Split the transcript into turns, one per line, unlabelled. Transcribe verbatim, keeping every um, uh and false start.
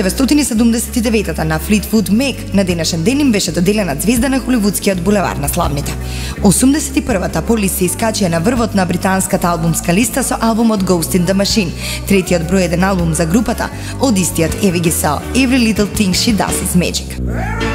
деветстотини седумдесет и деветата на Флитвуд Мек на денешен ден им беше доделена ѕвезда на холивудскиот булевар на славните. осумдесет и првата Полис се искачија на врвот на британската албумска листа со албумот Ghost in the Machine, третиот број еден албум за групата од истиот Евиги Сал, Every Little Thing She Does Is Magic.